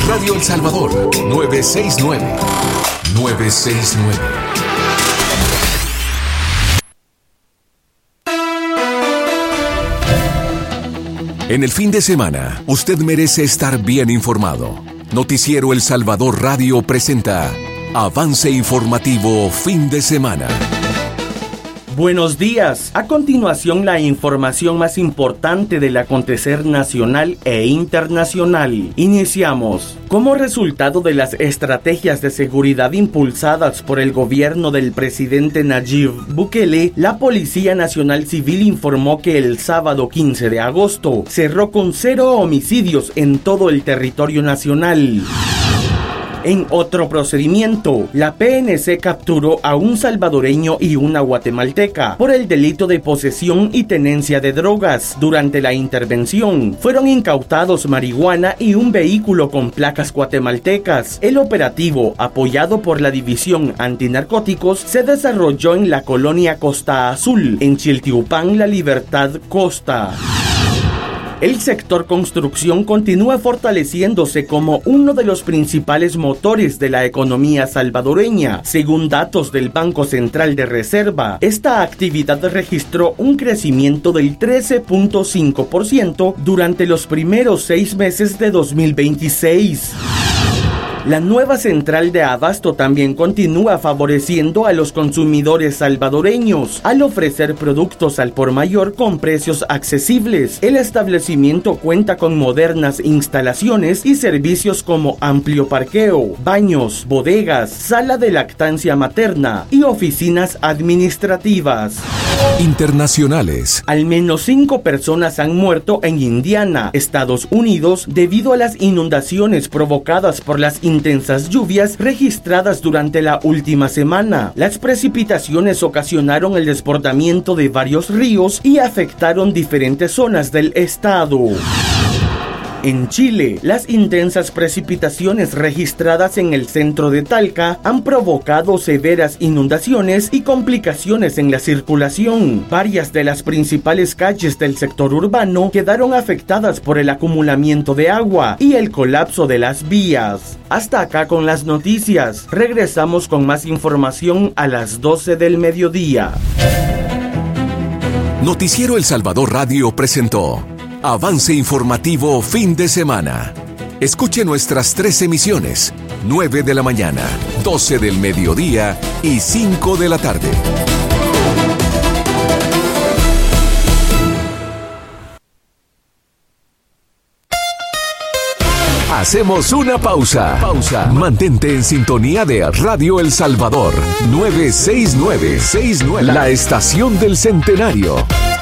Radio El Salvador, 969. 969. En el fin de semana, usted merece estar bien informado. Noticiero El Salvador Radio presenta Avance Informativo Fin de Semana. Buenos días. A continuación, la información más importante del acontecer nacional e internacional. Iniciamos. Como resultado de las estrategias de seguridad impulsadas por el gobierno del presidente Nayib Bukele, la Policía Nacional Civil informó que el sábado 15 de agosto cerró con 0 homicidios en todo el territorio nacional. En otro procedimiento, la PNC capturó a un salvadoreño y una guatemalteca por el delito de posesión y tenencia de drogas. Durante la intervención, fueron incautados marihuana y un vehículo con placas guatemaltecas. El operativo, apoyado por la División Antinarcóticos, se desarrolló en la colonia Costa Azul, en Chiltiupán, La Libertad, Costa. El sector construcción continúa fortaleciéndose como uno de los principales motores de la economía salvadoreña. Según datos del Banco Central de Reserva, esta actividad registró un crecimiento del 13.5% durante los primeros 6 meses de 2026. La nueva central de abasto también continúa favoreciendo a los consumidores salvadoreños al ofrecer productos al por mayor con precios accesibles. El establecimiento cuenta con modernas instalaciones y servicios como amplio parqueo, baños, bodegas, sala de lactancia materna y oficinas administrativas. Internacionales. Al menos 5 personas han muerto en Indiana, Estados Unidos, debido a las inundaciones provocadas por las intensas lluvias registradas durante la última semana. Las precipitaciones ocasionaron el desbordamiento de varios ríos y afectaron diferentes zonas del estado. En Chile, las intensas precipitaciones registradas en el centro de Talca han provocado severas inundaciones y complicaciones en la circulación. Varias de las principales calles del sector urbano quedaron afectadas por el acumulamiento de agua y el colapso de las vías. Hasta acá con las noticias. Regresamos con más información a las 12 del mediodía. Noticiero El Salvador Radio presentó Avance Informativo Fin de Semana. Escuche nuestras 3 emisiones: 9 de la mañana, 12 del mediodía y 5 de la tarde. Hacemos una pausa. Mantente en sintonía de Radio El Salvador 969, la estación del centenario.